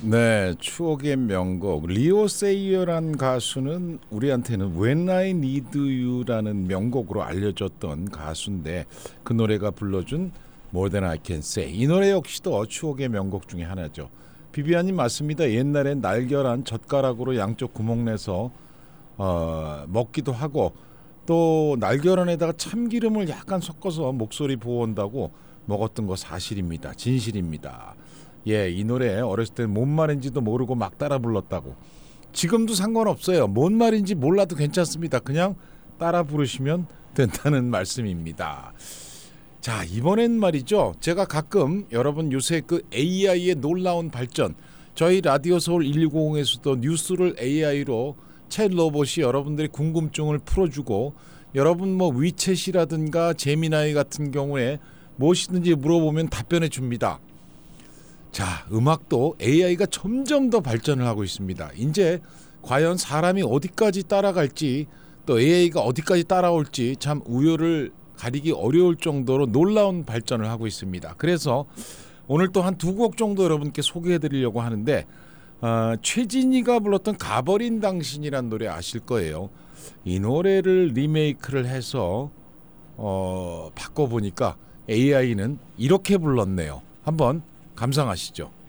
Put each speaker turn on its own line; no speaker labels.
네, 추억의 명곡 리오 세이어란 가수는 우리한테는 When I Need You라는 명곡으로 알려졌던 가수인데 그 노래가 불러준 More Than I Can Say 이 노래 역시도 추억의 명곡 중에 하나죠. 비비안님 맞습니다. 옛날엔 날결한 젓가락으로 양쪽 구멍 내서 먹기도 하고 또 날결한에다가 참기름을 약간 섞어서 목소리 보온다고 먹었던 거 사실입니다. 진실입니다. 예, 이 노래 어렸을 때 뭔 말인지도 모르고 막 따라 불렀다고. 지금도 상관없어요. 뭔 말인지 몰라도 괜찮습니다. 그냥 따라 부르시면 된다는 말씀입니다. 자, 이번엔 말이죠. 제가 가끔 여러분 요새 그 AI의 놀라운 발전, 저희 라디오 서울 120에서도 뉴스를 AI로 챗 로봇이 여러분들의 궁금증을 풀어주고 여러분 뭐 위챗이라든가 제미나이 같은 경우에 무엇이든지 물어보면 답변해 줍니다. 자, 음악도 AI가 점점 더 발전을 하고 있습니다. 이제 과연 사람이 어디까지 따라갈지 또 AI가 어디까지 따라올지 참 우열을 가리기 어려울 정도로 놀라운 발전을 하고 있습니다. 그래서 오늘 또 한 두 곡 정도 여러분께 소개해드리려고 하는데 최진희가 불렀던 가버린 당신이란 노래 아실 거예요. 이 노래를 리메이크를 해서 바꿔보니까 AI는 이렇게 불렀네요. 한번 감상하시죠.